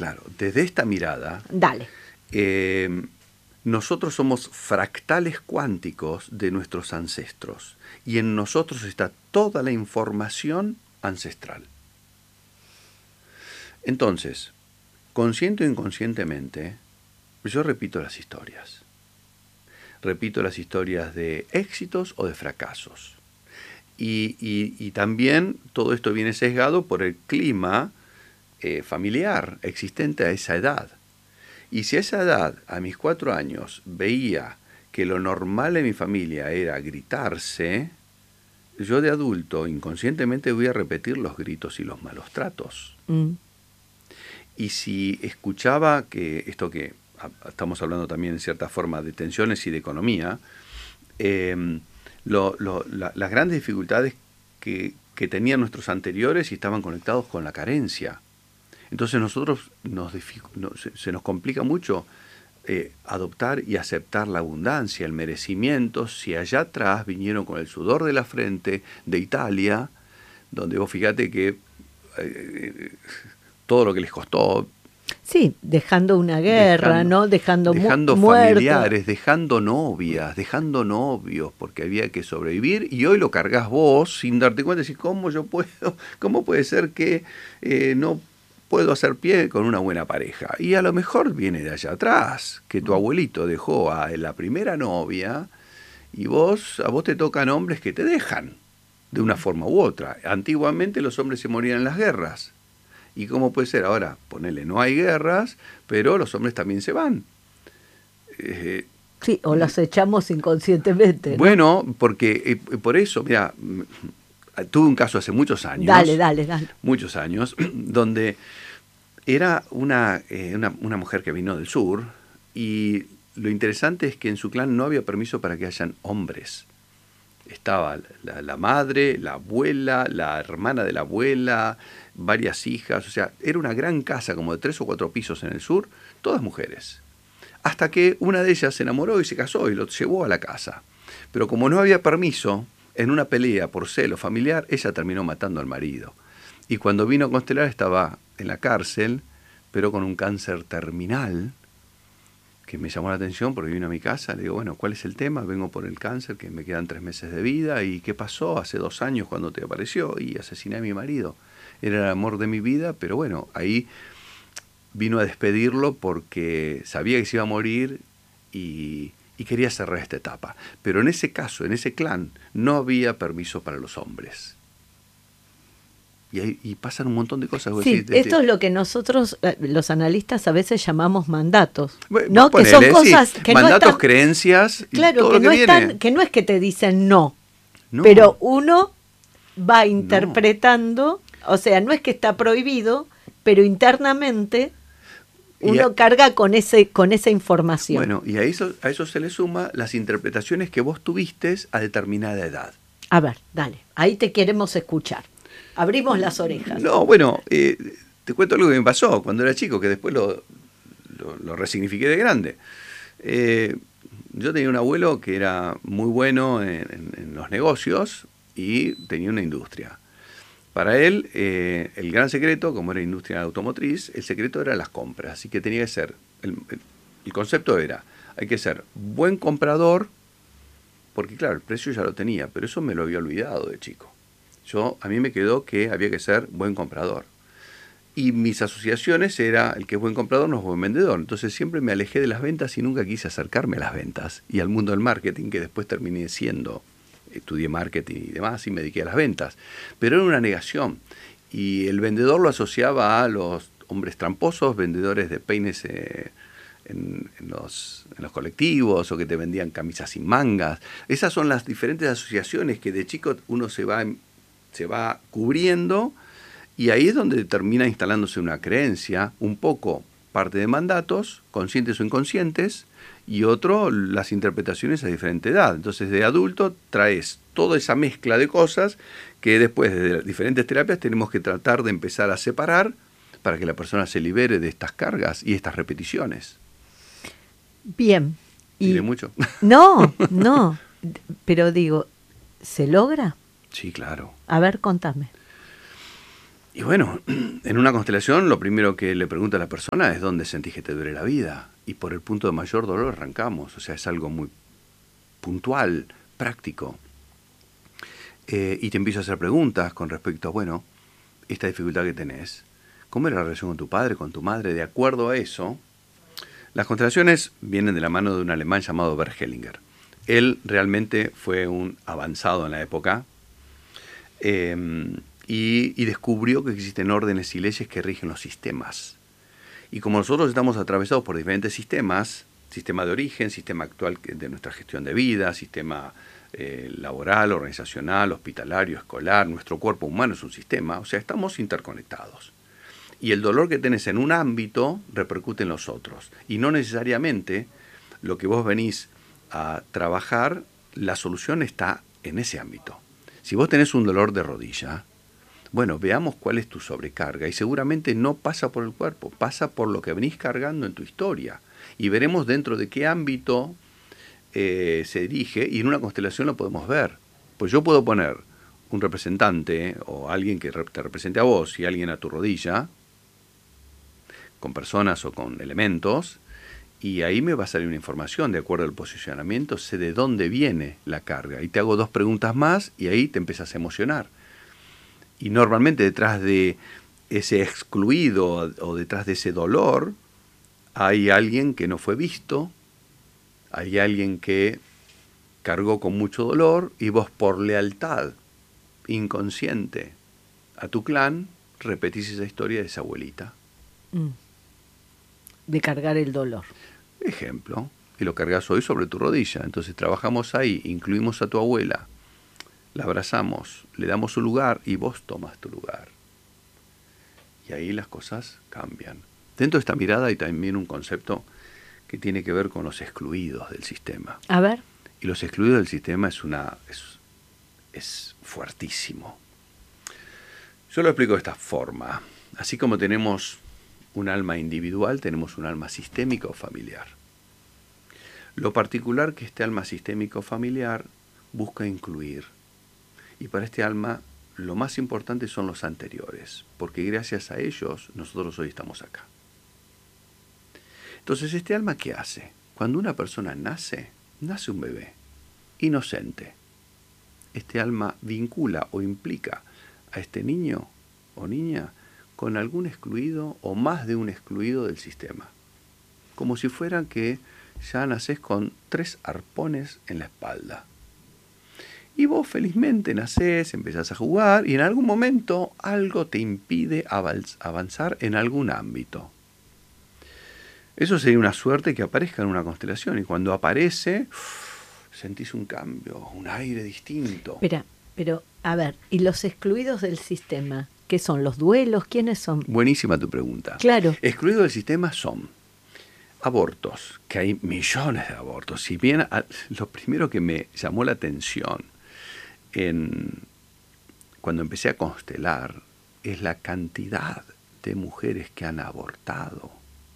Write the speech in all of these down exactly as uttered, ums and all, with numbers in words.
Claro, desde esta mirada, Dale. Eh, nosotros somos fractales cuánticos de nuestros ancestros y en nosotros está toda la información ancestral. Entonces, consciente o inconscientemente, yo repito las historias. Repito las historias de éxitos o de fracasos. Y, y, y también todo esto viene sesgado por el clima eh, familiar existente a esa edad. Y si a esa edad, a mis cuatro años, veía que lo normal en mi familia era gritarse, yo de adulto inconscientemente voy a repetir los gritos y los malos tratos. Mm. Y si escuchaba que esto que estamos hablando también en cierta forma de tensiones y de economía, eh, lo, lo, la, las grandes dificultades que, que tenían nuestros anteriores y estaban conectados con la carencia. Entonces nosotros nos, no, se, se nos complica mucho eh, adoptar y aceptar la abundancia, el merecimiento, si allá atrás vinieron con el sudor de la frente de Italia, donde vos fíjate que eh, todo lo que les costó. Sí, dejando una guerra, dejando, ¿no? Dejando, dejando mu familiares, dejando novias, dejando novios, porque había que sobrevivir, y hoy lo cargas vos sin darte cuenta y decís, ¿cómo yo puedo? ¿Cómo puede ser que eh, no puedo hacer pie con una buena pareja? Y a lo mejor viene de allá atrás, que tu abuelito dejó a la primera novia y vos, a vos te tocan hombres que te dejan de una forma u otra. Antiguamente los hombres se morían en las guerras. ¿Y cómo puede ser? Ahora, ponele, no hay guerras, pero los hombres también se van. Eh, sí, o los echamos inconscientemente, ¿no? Bueno, porque eh, por eso, mira, tuve un caso hace muchos años. Dale, dale, dale. Muchos años, donde era una, eh, una, una mujer que vino del sur, y lo interesante es que en su clan no había permiso para que hayan hombres. Estaba la, la madre, la abuela, la hermana de la abuela, varias hijas, o sea, era una gran casa como de tres o cuatro pisos en el sur, todas mujeres. Hasta que una de ellas se enamoró y se casó y lo llevó a la casa. Pero como no había permiso, en una pelea por celo familiar, ella terminó matando al marido. Y cuando vino a Constelar estaba en la cárcel, pero con un cáncer terminal, que me llamó la atención porque vino a mi casa. Le digo, bueno, ¿cuál es el tema? Vengo por el cáncer, que me quedan tres meses de vida. ¿Y qué pasó hace dos años cuando te apareció? Y asesiné a mi marido. Era el amor de mi vida, pero bueno, ahí vino a despedirlo porque sabía que se iba a morir y, y quería cerrar esta etapa. Pero en ese caso, en ese clan, no había permiso para los hombres. Y, hay, y pasan un montón de cosas. Sí, decís, desde... esto es lo que nosotros, los analistas, a veces llamamos mandatos. Bueno, ¿no? Ponele, que son cosas sí, que mandatos, no están, creencias, claro, y todo que lo que no viene. están, que no es que te dicen no, no. pero uno va interpretando, no. O sea, no es que está prohibido, pero internamente uno a, carga con ese con esa información. Bueno, y a eso, a eso se le suma las interpretaciones que vos tuviste a determinada edad. A ver, dale, ahí te queremos escuchar. Abrimos las orejas. No, bueno, eh, te cuento algo que me pasó cuando era chico, que después lo, lo, lo resignifiqué de grande. Eh, yo tenía un abuelo que era muy bueno en, en, en los negocios y tenía una industria. Para él, eh, el gran secreto, como era industria automotriz, el secreto era las compras. Así que tenía que ser, el, el, el concepto era, hay que ser buen comprador, porque claro, el precio ya lo tenía, pero eso me lo había olvidado de chico. Yo, a mí me quedó que había que ser buen comprador. Y mis asociaciones era, el que es buen comprador no es buen vendedor. Entonces siempre me alejé de las ventas y nunca quise acercarme a las ventas. Y al mundo del marketing, que después terminé siendo, estudié marketing y demás, y me dediqué a las ventas. Pero era una negación. Y el vendedor lo asociaba a los hombres tramposos, vendedores de peines eh, en, en, los, en los colectivos, o que te vendían camisas sin mangas. Esas son las diferentes asociaciones que de chico uno se va... se va cubriendo, y ahí es donde termina instalándose una creencia, un poco parte de mandatos, conscientes o inconscientes, y otro, las interpretaciones a diferente edad. Entonces, de adulto traes toda esa mezcla de cosas que después de diferentes terapias tenemos que tratar de empezar a separar para que la persona se libere de estas cargas y estas repeticiones. Bien. ¿Diré y mucho? No, no, pero digo, ¿se logra? Sí, claro. A ver, contame. Y bueno, en una constelación lo primero que le pregunta a la persona es dónde sentís que te duele la vida. Y por el punto de mayor dolor arrancamos. O sea, es algo muy puntual, práctico. Eh, y te empiezo a hacer preguntas con respecto a, bueno, esta dificultad que tenés. ¿Cómo era la relación con tu padre, con tu madre? De acuerdo a eso, las constelaciones vienen de la mano de un alemán llamado Bert Hellinger. Él realmente fue un avanzado en la época. Eh, Y, y descubrió que existen órdenes y leyes que rigen los sistemas. Y como nosotros estamos atravesados por diferentes sistemas, sistema de origen, sistema actual de nuestra gestión de vida, sistema eh, laboral, organizacional, hospitalario, escolar, nuestro cuerpo humano es un sistema, o sea, estamos interconectados. Y el dolor que tenés en un ámbito repercute en los otros. Y no necesariamente lo que vos venís a trabajar, la solución está en ese ámbito. Si vos tenés un dolor de rodilla, bueno, veamos cuál es tu sobrecarga y seguramente no pasa por el cuerpo, pasa por lo que venís cargando en tu historia y veremos dentro de qué ámbito eh, se dirige y en una constelación lo podemos ver. Pues yo puedo poner un representante o alguien que te represente a vos y alguien a tu rodilla, con personas o con elementos, y ahí me va a salir una información de acuerdo al posicionamiento, sé de dónde viene la carga y te hago dos preguntas más y ahí te empiezas a emocionar. Y normalmente detrás de ese excluido o detrás de ese dolor hay alguien que no fue visto, hay alguien que cargó con mucho dolor y vos por lealtad inconsciente a tu clan repetís esa historia de esa abuelita. Mm. De cargar el dolor. Ejemplo, y lo cargas hoy sobre tu rodilla. Entonces trabajamos ahí, incluimos a tu abuela, la abrazamos, le damos su lugar y vos tomas tu lugar. Y ahí las cosas cambian. Dentro de esta mirada hay también un concepto que tiene que ver con los excluidos del sistema. A ver. Y los excluidos del sistema es una es, es fuertísimo. Yo lo explico de esta forma. Así como tenemos un alma individual, tenemos un alma sistémica o familiar. Lo particular que este alma sistémica o familiar busca incluir. Y para este alma lo más importante son los anteriores, porque gracias a ellos nosotros hoy estamos acá. Entonces, ¿este alma qué hace? Cuando una persona nace, nace un bebé, inocente. Este alma vincula o implica a este niño o niña con algún excluido o más de un excluido del sistema. Como si fueran que ya nacés con tres arpones en la espalda. Y vos felizmente nacés, empezás a jugar y en algún momento algo te impide avanzar en algún ámbito. Eso sería una suerte que aparezca en una constelación y cuando aparece sentís un cambio, un aire distinto. Espera, pero a ver, ¿y los excluidos del sistema? ¿Qué son? ¿Los duelos? ¿Quiénes son? Buenísima tu pregunta. Claro. Excluidos del sistema son abortos, que hay millones de abortos. Si bien a, lo primero que me llamó la atención en, cuando empecé a constelar es la cantidad de mujeres que han abortado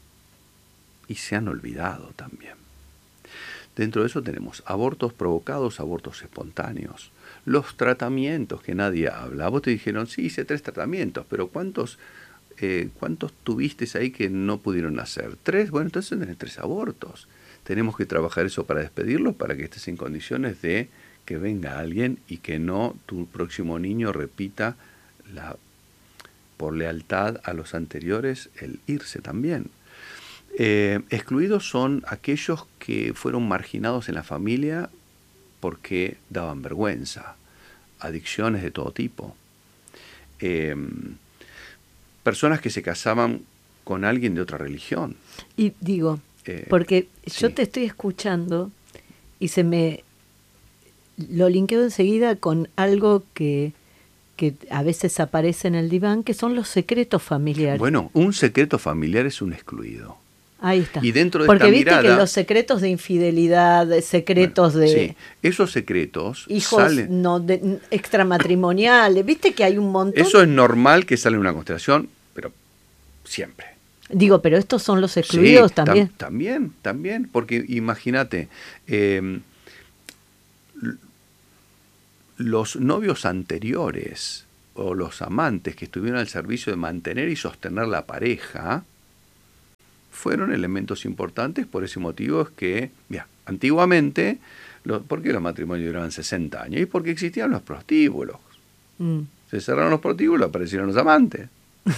y se han olvidado también. Dentro de eso tenemos abortos provocados, abortos espontáneos, los tratamientos que nadie habla. Vos te dijeron, sí, hice tres tratamientos, pero ¿cuántos, eh, ¿cuántos tuviste ahí que no pudieron hacer? ¿Tres? Bueno, entonces tenés tres abortos. Tenemos que trabajar eso para despedirlos, para que estés en condiciones de que venga alguien y que no tu próximo niño repita la, por lealtad a los anteriores el irse también. Eh, excluidos son aquellos que fueron marginados en la familia porque daban vergüenza, adicciones de todo tipo, eh, personas que se casaban con alguien de otra religión. Y digo, eh, porque yo sí. te estoy escuchando y se me lo linkeo enseguida con algo que, que a veces aparece en el diván, que son los secretos familiares. Bueno, un secreto familiar es un excluido. Ahí está. Y dentro de Porque esta viste mirada, que los secretos de infidelidad, secretos bueno, de... Sí, esos secretos hijos salen... no, de, extramatrimoniales, viste que hay un montón... Eso es normal que sale en una constelación, pero siempre. Digo, pero estos son los excluidos sí, también. Tam, también, también, porque imagínate, eh, los novios anteriores o los amantes que estuvieron al servicio de mantener y sostener la pareja fueron elementos importantes. Por ese motivo es que, mira, antiguamente, lo, ¿por qué los matrimonios duraban sesenta años? Y porque existían los prostíbulos. Mm. Se cerraron los prostíbulos, aparecieron los amantes.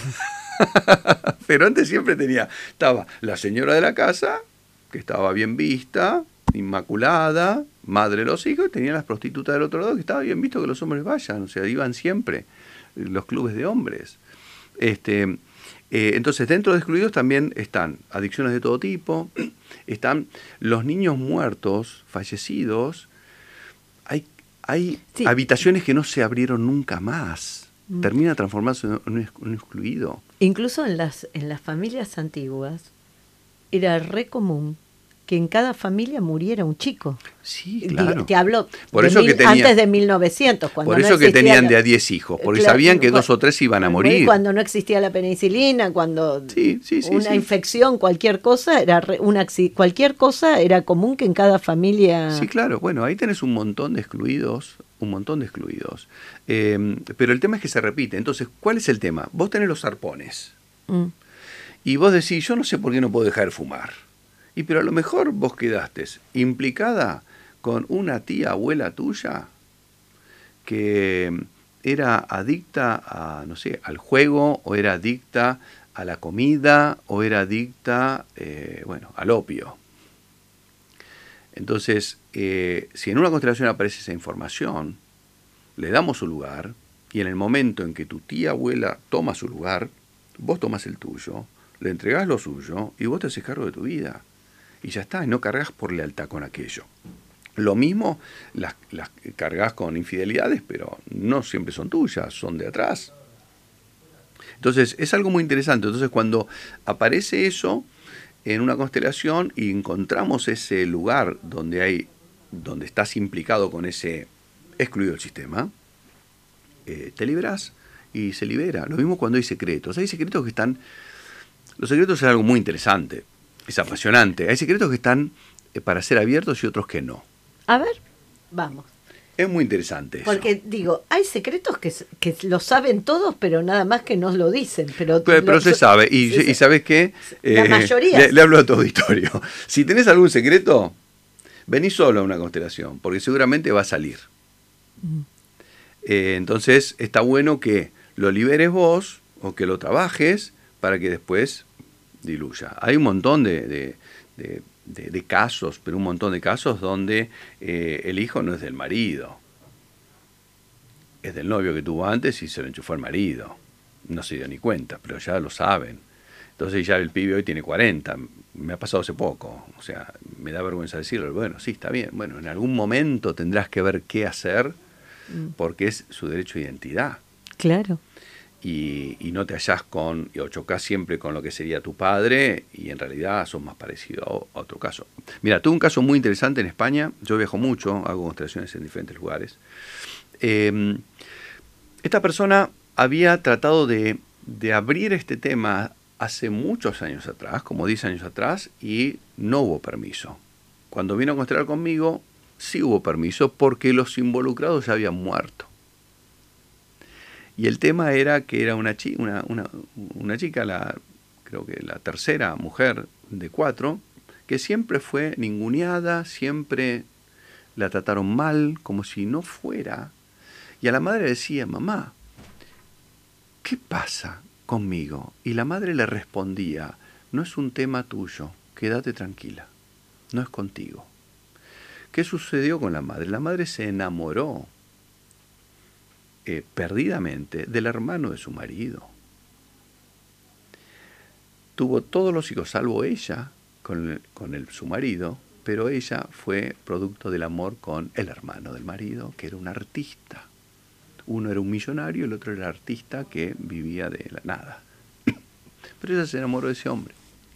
Pero antes siempre tenía, estaba la señora de la casa, que estaba bien vista, inmaculada, madre de los hijos, y tenía las prostitutas del otro lado, que estaba bien visto que los hombres vayan, o sea, iban siempre los clubes de hombres. Este, eh, entonces, dentro de excluidos también están adicciones de todo tipo, están los niños muertos, fallecidos, hay, hay sí. habitaciones que no se abrieron nunca más, mm. termina transformándose en un, un excluido. Incluso en las, en las familias antiguas era re común que en cada familia muriera un chico. Sí, claro. Te, te hablo por de eso mil, que tenía, antes de mil novecientos. Cuando por eso no que tenían la, de a diez hijos, porque claro, sabían que cuando, dos o tres iban a morir. Cuando no existía la penicilina, cuando sí, sí, sí, una sí. infección, cualquier cosa, era re, una, cualquier cosa era común que en cada familia... Sí, claro. Bueno, ahí tenés un montón de excluidos, un montón de excluidos. Eh, pero el tema es que se repite. Entonces, ¿cuál es el tema? Vos tenés los arpones. Mm. Y vos decís, yo no sé por qué no puedo dejar de fumar. Y pero a lo mejor vos quedaste implicada con una tía abuela tuya que era adicta a, no sé, al juego, o era adicta a la comida, o era adicta, eh, bueno, al opio. Entonces, eh, si en una constelación aparece esa información, le damos su lugar, y en el momento en que tu tía abuela toma su lugar, vos tomás el tuyo, le entregás lo suyo, y vos te haces cargo de tu vida. Y ya está, y no cargas por lealtad con aquello. Lo mismo, las, las cargas con infidelidades, pero no siempre son tuyas, son de atrás. Entonces, es algo muy interesante. Entonces, cuando aparece eso en una constelación y encontramos ese lugar donde hay, donde estás implicado con ese excluido del sistema, eh, te liberás y se libera. Lo mismo cuando hay secretos. Hay secretos que están... Los secretos es algo muy interesante. Es apasionante. Hay secretos que están para ser abiertos y otros que no. A ver, vamos. Es muy interesante eso. Porque, digo, hay secretos que, que lo saben todos, pero nada más que no lo dicen. Pero, pero, pero lo, se sabe. Y, se, y ¿sabes qué? La eh, mayoría. Le, le hablo a tu auditorio. Si tenés algún secreto, vení solo a una constelación, porque seguramente va a salir. Mm. Eh, entonces, está bueno que lo liberes vos o que lo trabajes para que después... diluya. Hay un montón de, de, de, de, de casos, pero un montón de casos donde eh, el hijo no es del marido, es del novio que tuvo antes y se lo enchufó al marido. No se dio ni cuenta, pero ya lo saben. Entonces ya el pibe hoy tiene cuarenta, me ha pasado hace poco, o sea, me da vergüenza decirlo. Bueno, sí, está bien. Bueno, en algún momento tendrás que ver qué hacer porque es su derecho de identidad. Claro. Y, y no te hallás con, o chocás siempre con lo que sería tu padre, y en realidad sos más parecido a, a otro caso. Mira, tuve un caso muy interesante en España. Yo viajo mucho, hago constelaciones en diferentes lugares. Eh, esta persona había tratado de, de abrir este tema hace muchos años atrás, como diez años atrás, y no hubo permiso. Cuando vino a constelar conmigo, sí hubo permiso, porque los involucrados ya habían muerto. Y el tema era que era una, chi una, una, una chica, la, creo que la tercera mujer de cuatro, que siempre fue ninguneada, siempre la trataron mal, como si no fuera. Y a la madre decía, mamá, ¿qué pasa conmigo? Y la madre le respondía, no es un tema tuyo, quédate tranquila, no es contigo. ¿Qué sucedió con la madre? La madre se enamoró Eh, perdidamente del hermano de su marido. Tuvo todos los hijos, salvo ella, con, el, con el, su marido, pero ella fue producto del amor con el hermano del marido, que era un artista. Uno era un millonario, el otro era el artista que vivía de la nada. Pero ella se enamoró de ese hombre.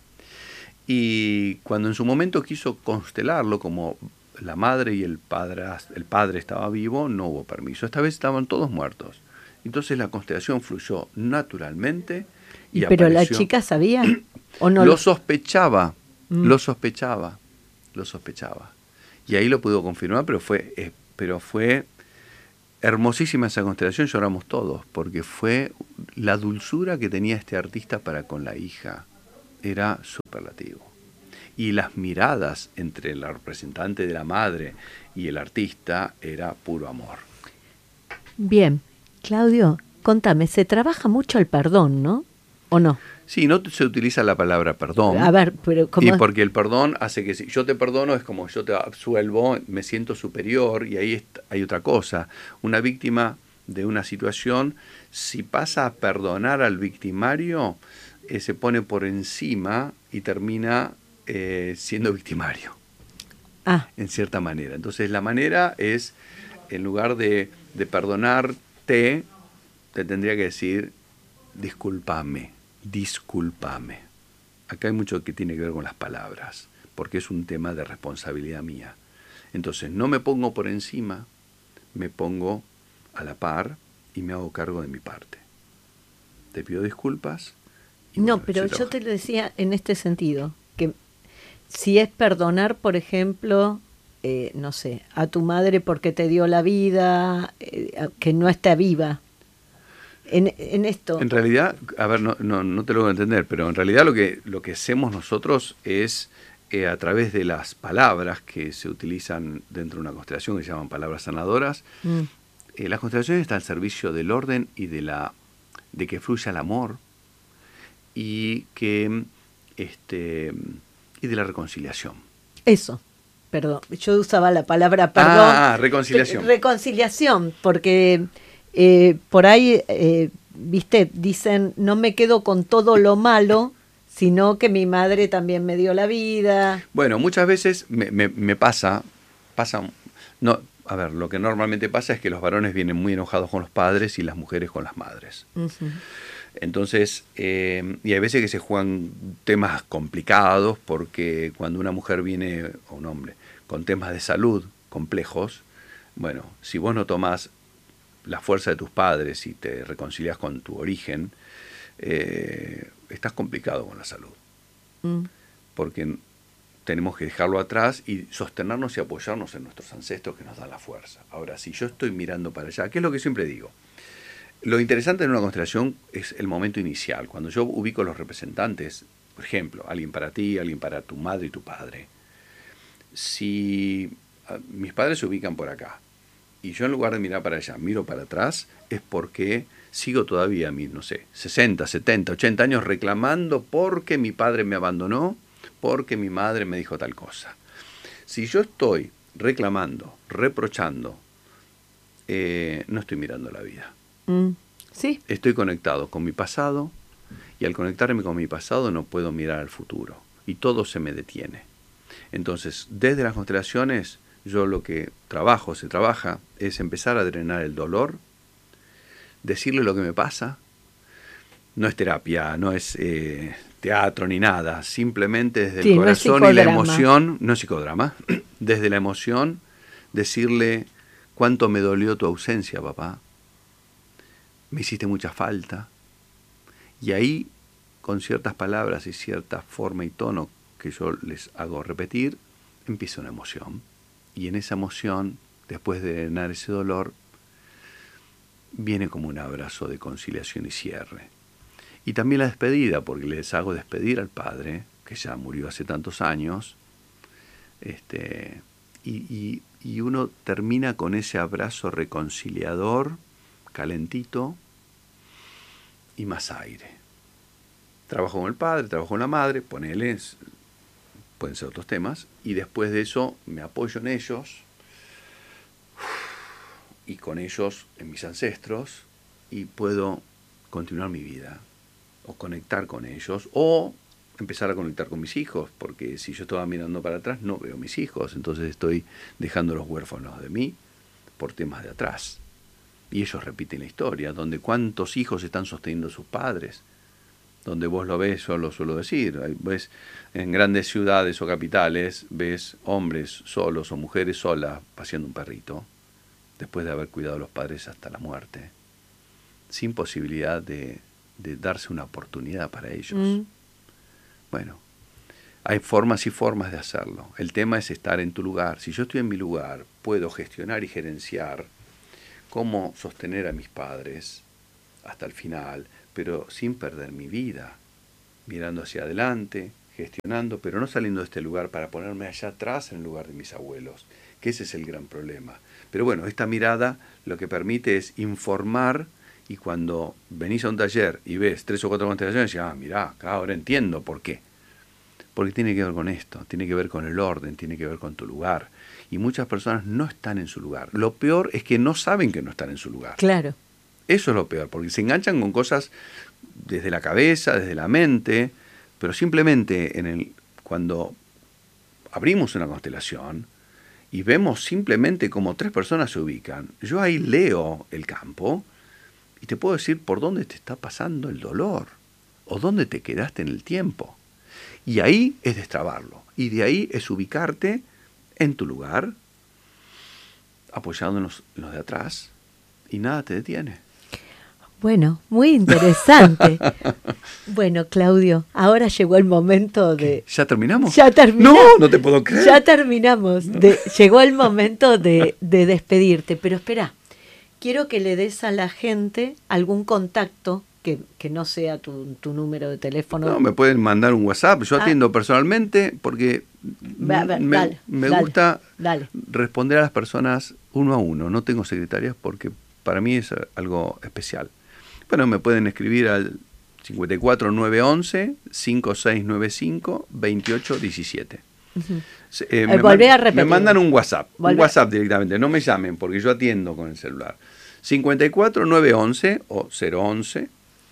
Y cuando en su momento quiso constelarlo, como la madre y el padre, el padre estaba vivo, no hubo permiso. Esta vez estaban todos muertos. Entonces la constelación fluyó naturalmente. Y ¿Pero apareció. La chica sabía? ¿O no lo lo sospechaba, mm. lo sospechaba, lo sospechaba. Y ahí lo pudo confirmar, pero fue, eh, pero fue hermosísima esa constelación, lloramos todos, porque fue la dulzura que tenía este artista para con la hija. Era superlativo. Y las miradas entre la representante de la madre y el artista era puro amor. Bien, Claudio, contame, se trabaja mucho el perdón, ¿no? ¿O no? Sí, no se utiliza la palabra perdón. A ver, pero ¿cómo? Y porque el perdón hace que si yo te perdono es como yo te absuelvo, me siento superior y ahí está, hay otra cosa. Una víctima de una situación, si pasa a perdonar al victimario, eh, se pone por encima y termina eh, siendo victimario. Ah. En cierta manera. Entonces la manera es, en lugar de, de perdonarte, te tendría que decir, discúlpame, discúlpame. Acá hay mucho que tiene que ver con las palabras, porque es un tema de responsabilidad mía. Entonces no me pongo por encima, me pongo a la par y me hago cargo de mi parte. Te pido disculpas. Y no, bueno, pero yo te lo decía en este sentido, que si es perdonar, por ejemplo, eh, no sé, a tu madre porque te dio la vida, eh, que no está viva. En, en esto. En realidad, a ver, no, no, no te lo voy a entender, pero en realidad lo que, lo que hacemos nosotros es, eh, a través de las palabras que se utilizan dentro de una constelación, que se llaman palabras sanadoras, mm. eh, las constelaciones están al servicio del orden y de, la, de que fluya el amor y, que, este, y de la reconciliación. Eso. Perdón, yo usaba la palabra perdón. Ah, reconciliación. Reconciliación, porque eh, por ahí, eh, viste, dicen, no me quedo con todo lo malo, sino que mi madre también me dio la vida. Bueno, muchas veces me, me, me pasa, pasa, no, a ver, lo que normalmente pasa es que los varones vienen muy enojados con los padres y las mujeres con las madres. Uh-huh. Entonces, eh, y hay veces que se juegan temas complicados, porque cuando una mujer viene, o un hombre, con temas de salud complejos, bueno, si vos no tomás la fuerza de tus padres y te reconcilias con tu origen, eh, estás complicado con la salud. Mm. Porque tenemos que dejarlo atrás y sostenernos y apoyarnos en nuestros ancestros que nos dan la fuerza. Ahora, si yo estoy mirando para allá, ¿qué es lo que siempre digo? Lo interesante en una constelación es el momento inicial. Cuando yo ubico los representantes, por ejemplo, alguien para ti, alguien para tu madre y tu padre. Si uh, mis padres se ubican por acá y yo en lugar de mirar para allá, miro para atrás, es porque sigo todavía a mis, no sé, sesenta, setenta, ochenta años reclamando porque mi padre me abandonó, porque mi madre me dijo tal cosa. Si yo estoy reclamando, reprochando, eh, no estoy mirando la vida. Mm, sí. Estoy conectado con mi pasado y al conectarme con mi pasado no puedo mirar al futuro y todo se me detiene. Entonces, desde las constelaciones, yo lo que trabajo, se trabaja, es empezar a drenar el dolor, decirle lo que me pasa. No es terapia, no es eh, teatro ni nada, simplemente desde sí, el corazón no y la emoción, no es psicodrama, desde la emoción, decirle cuánto me dolió tu ausencia, papá. Me hiciste mucha falta. Y ahí, con ciertas palabras y cierta forma y tono que yo les hago repetir, empieza una emoción. Y en esa emoción, después de drenar ese dolor, viene como un abrazo de conciliación y cierre. Y también la despedida, porque les hago despedir al padre, que ya murió hace tantos años, este, y, y, y uno termina con ese abrazo reconciliador, calentito, y más aire. Trabajo con el padre, trabajo con la madre, ponele, pueden ser otros temas, y después de eso me apoyo en ellos, y con ellos en mis ancestros, y puedo continuar mi vida, o conectar con ellos, o empezar a conectar con mis hijos, porque si yo estaba mirando para atrás no veo mis hijos, entonces estoy dejando los huérfanos de mí por temas de atrás. Y ellos repiten la historia, donde cuántos hijos están sosteniendo a sus padres, donde vos lo ves, yo lo suelo decir, ves en grandes ciudades o capitales, ves hombres solos o mujeres solas paseando un perrito, después de haber cuidado a los padres hasta la muerte, sin posibilidad de, de darse una oportunidad para ellos. Mm. Bueno, hay formas y formas de hacerlo. El tema es estar en tu lugar. Si yo estoy en mi lugar, puedo gestionar y gerenciar cómo sostener a mis padres hasta el final, pero sin perder mi vida, mirando hacia adelante, gestionando, pero no saliendo de este lugar para ponerme allá atrás en el lugar de mis abuelos, que ese es el gran problema. Pero bueno, esta mirada lo que permite es informar, y cuando venís a un taller y ves tres o cuatro constelaciones, decís, ah, mirá, acá ahora entiendo por qué. Porque tiene que ver con esto, tiene que ver con el orden, tiene que ver con tu lugar. Y muchas personas no están en su lugar. Lo peor es que no saben que no están en su lugar. Claro. Eso es lo peor, porque se enganchan con cosas desde la cabeza, desde la mente, pero simplemente en el, cuando abrimos una constelación y vemos simplemente cómo tres personas se ubican, yo ahí leo el campo y te puedo decir por dónde te está pasando el dolor o dónde te quedaste en el tiempo. Y ahí es destrabarlo, y de ahí es ubicarte en tu lugar, apoyándonos en los de atrás, y nada te detiene. Bueno, muy interesante. Bueno, Claudio, ahora llegó el momento de... ¿Ya terminamos? Ya terminamos. No, no te puedo creer. Ya terminamos. No. De, llegó el momento de, de despedirte, pero espera, quiero que le des a la gente algún contacto que, que no sea tu, tu número de teléfono. No, me pueden mandar un WhatsApp, yo ah. atiendo personalmente porque va, va, me, dale, me dale, gusta dale. responder a las personas uno a uno. No tengo secretarias porque para mí es algo especial. Bueno, me pueden escribir al cinco cuatro nueve once cinco seis nueve cinco veintiocho diecisiete. Uh-huh. eh, me, man, a me mandan un WhatsApp, Volver. un WhatsApp directamente, no me llamen porque yo atiendo con el celular. cinco cuatro nueve once o cero once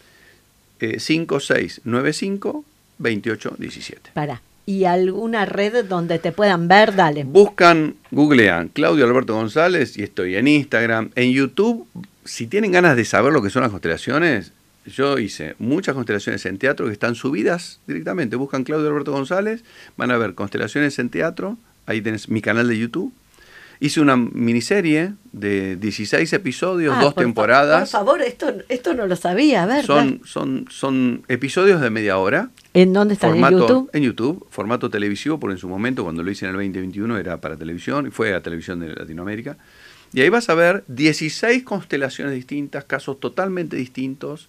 eh, cinco seis nueve cinco veintiocho diecisiete. Para. ¿Y alguna red donde te puedan ver? Dale. Buscan, googlean Claudio Alberto González y estoy en Instagram, en YouTube. Si tienen ganas de saber lo que son las constelaciones, yo hice muchas constelaciones en teatro que están subidas directamente. Buscan Claudio Alberto González, van a ver constelaciones en teatro, ahí tenés mi canal de YouTube. Hice una miniserie de dieciséis episodios, ah, dos por temporadas. Fa- por favor, esto, esto no lo sabía, a ver. Son, son, son episodios de media hora. ¿En dónde están? Formato, ¿En YouTube? En YouTube, formato televisivo, porque en su momento, cuando lo hice en el veinte veintiuno, era para televisión, y fue a televisión de Latinoamérica. Y ahí vas a ver dieciséis constelaciones distintas, casos totalmente distintos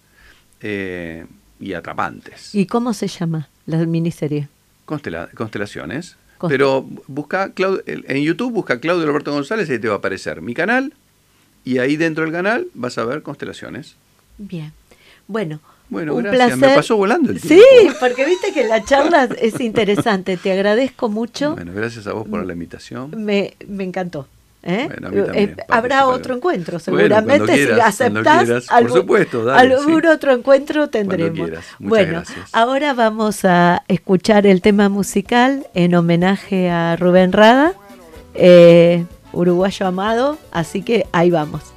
eh, y atrapantes. ¿Y cómo se llama la miniserie? Constela- constelaciones. Pero busca en YouTube, busca Claudio Alberto González y ahí te va a aparecer mi canal. Y ahí dentro del canal vas a ver constelaciones. Bien. Bueno, bueno un gracias. placer. Me pasó volando el tiempo. Sí, porque viste que la charla es interesante. Te agradezco mucho. Bueno, gracias a vos por la invitación. Me, me encantó. ¿Eh? Bueno, a mí también, eh, habrá otro encuentro, seguramente, bueno, quieras, si aceptás algún, por supuesto, dale, algún sí. otro encuentro tendremos. Bueno, gracias. Ahora vamos a escuchar el tema musical en homenaje a Rubén Rada, eh, uruguayo amado, así que ahí vamos.